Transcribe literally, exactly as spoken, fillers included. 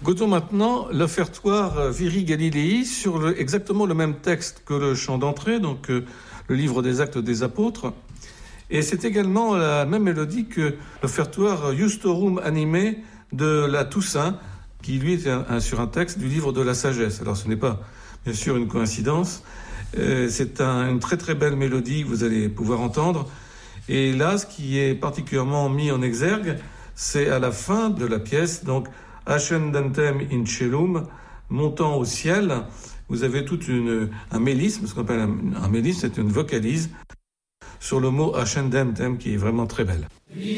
Écoutons maintenant l'offertoire Viri Galilei sur le, exactement le même texte que le chant d'entrée, donc euh, le livre des Actes des Apôtres. Et c'est également la même mélodie que l'offertoire Justorum Anime de la Toussaint, qui lui est un, un, sur un texte du livre de la Sagesse. Alors ce n'est pas bien sûr une coïncidence, euh, c'est un, une très très belle mélodie que vous allez pouvoir entendre. Et là, ce qui est particulièrement mis en exergue, c'est à la fin de la pièce, donc Ascendentem in Celum, montant au ciel. Vous avez tout une, un mélisme, ce qu'on appelle un, un mélisme, c'est une vocalise sur le mot Ascendentem qui est vraiment très belle.